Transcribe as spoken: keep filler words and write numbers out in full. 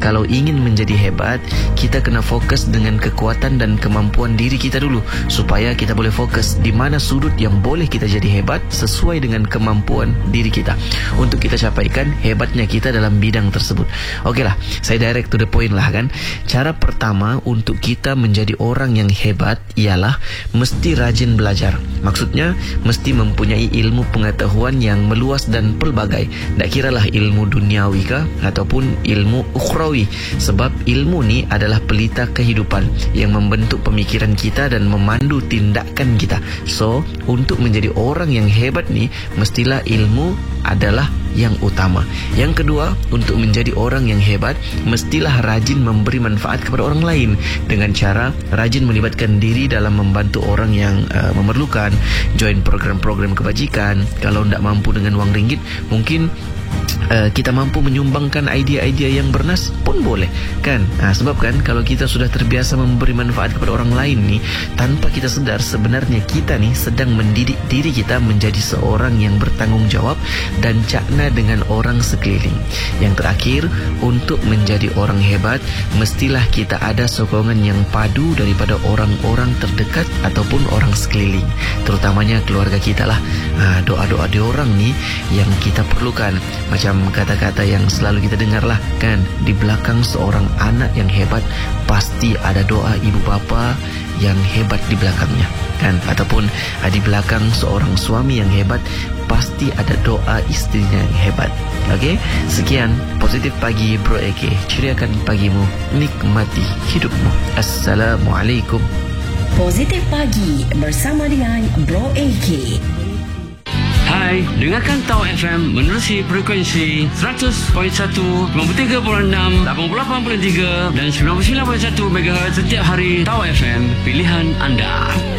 kalau ingin menjadi hebat, kita kena fokus dengan kekuatan dan kemampuan diri kita dulu, supaya kita boleh fokus di mana sudut yang boleh kita jadi hebat sesuai dengan kemampuan diri kita, untuk kita capaikan hebatnya kita dalam bidang tersebut. Okeylah, saya direct to the point lah kan. Cara pertama untuk kita menjadi orang yang hebat ialah mesti rajin belajar. Maksudnya mesti mempunyai ilmu pengetahuan yang meluas dan pelbagai. Tak kiralah ilmu duniawi kah ataupun ilmu ukhrawi, sebab ilmu ni adalah pelita kehidupan yang membentuk pemikiran kita dan memandu tindakan kita. So, untuk menjadi orang yang hebat ni, mestilah ilmu adalah yang utama. Yang kedua, untuk menjadi orang yang hebat, mestilah rajin memberi manfaat kepada orang lain dengan cara rajin melibatkan diri dalam membantu orang yang uh, memerlukan, join program-program kebajikan. Kalau tidak mampu dengan wang ringgit, mungkin Uh, kita mampu menyumbangkan idea-idea yang bernas pun boleh kan. Nah, sebab kan kalau kita sudah terbiasa memberi manfaat kepada orang lain ni, tanpa kita sedar sebenarnya kita ni sedang mendidik diri kita menjadi seorang yang bertanggung jawab dan cakna dengan orang sekeliling. Yang terakhir, untuk menjadi orang hebat, mestilah kita ada sokongan yang padu daripada orang-orang terdekat ataupun orang sekeliling, terutamanya keluarga kita lah. Nah, doa-doa diorang ni yang kita perlukan. Macam kata-kata yang selalu kita dengar lah kan, di belakang seorang anak yang hebat pasti ada doa ibu bapa yang hebat di belakangnya kan, ataupun di belakang seorang suami yang hebat pasti ada doa istrinya yang hebat. Okey, sekian Positif Pagi Bro A K. Ceriakan pagimu, nikmati hidupmu. Assalamualaikum. Positif Pagi bersama dengan Bro A K. Hai, dengarkan Tau F M menerusi frekuensi seratus perpuluhan satu, sembilan puluh tiga perpuluhan enam, lapan puluh lapan perpuluhan tiga dan sembilan puluh sembilan perpuluhan satu megahertz setiap hari. Tau F M, pilihan anda.